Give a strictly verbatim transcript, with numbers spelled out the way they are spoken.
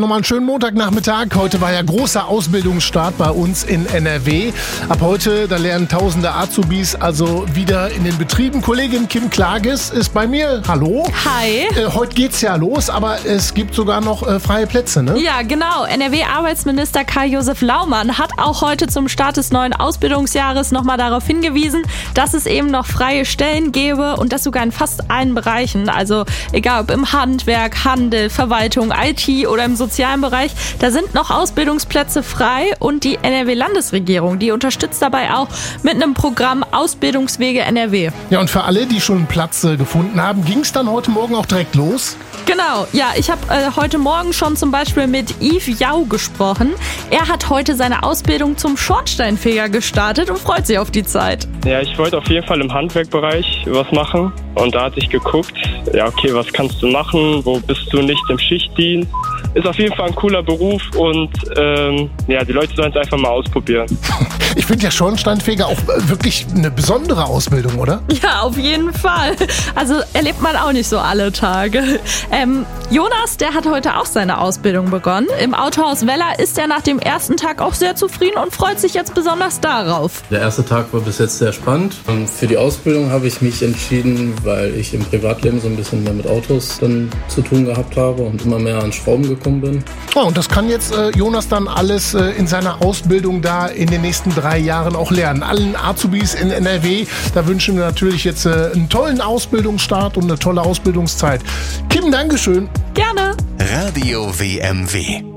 Nochmal einen schönen Montagnachmittag. Heute war ja großer Ausbildungsstart bei uns in N R W. Ab heute, da lernen tausende Azubis also wieder in den Betrieben. Kollegin Kim Klages ist bei mir. Hallo. Hi. Äh, heute geht's ja los, aber es gibt sogar noch äh, freie Plätze, ne? Ja, genau. N R W-Arbeitsminister Karl-Josef Laumann hat auch heute zum Start des neuen Ausbildungsjahres nochmal darauf hingewiesen, dass es eben noch freie Stellen gäbe und das sogar in fast allen Bereichen. Also egal ob im Handwerk, Handel, Verwaltung, I T oder im sozialen Bereich, da sind noch Ausbildungsplätze frei und die N R W-Landesregierung, die unterstützt dabei auch mit einem Programm Ausbildungswege N R W. Ja, und für alle, die schon einen Platz äh, gefunden haben, ging es dann heute Morgen auch direkt los? Genau, ja, ich habe äh, heute Morgen schon zum Beispiel mit Yves Jau gesprochen. Er hat heute seine Ausbildung zum Schornsteinfeger gestartet und freut sich auf die Zeit. Ja, ich wollte auf jeden Fall im Handwerkbereich was machen und da hatte ich geguckt, ja okay, was kannst du machen, wo bist du nicht im Schichtdienst? Ist auf jeden Fall ein cooler Beruf und ähm, ja, die Leute sollen es einfach mal ausprobieren. Ich finde ja Schornsteinfeger auch wirklich eine besondere Ausbildung, oder? Ja, auf jeden Fall. Also erlebt man auch nicht so alle Tage. Ähm, Jonas, der hat heute auch seine Ausbildung begonnen. Im Autohaus Weller ist er nach dem ersten Tag auch sehr zufrieden und freut sich jetzt besonders darauf. Der erste Tag war bis jetzt sehr spannend. Und für die Ausbildung habe ich mich entschieden, weil ich im Privatleben so ein bisschen mehr mit Autos dann zu tun gehabt habe und immer mehr an Schrauben gekommen bin. Oh, und das kann jetzt äh, Jonas dann alles äh, in seiner Ausbildung da in den nächsten drei Jahren auch lernen. Allen Azubis in N R W, da wünschen wir natürlich jetzt äh, einen tollen Ausbildungsstart und eine tolle Ausbildungszeit. Kim, Dankeschön. Gerne. Radio W M W.